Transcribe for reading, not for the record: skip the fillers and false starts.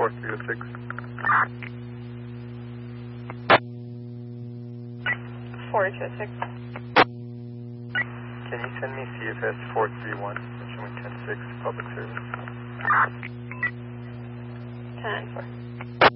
4306. 4206. Can you send me CFS 431, showing 106, public service? 10-4.